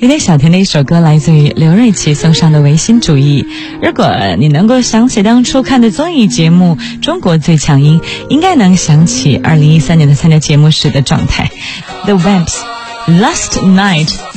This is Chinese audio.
今天小田的一首歌来自于刘瑞琦送上的唯心主义。如果你能够想起当初看的综艺节目《中国最强音》，应该能想起2013年的参加节目时的状态。The Vamps Last Night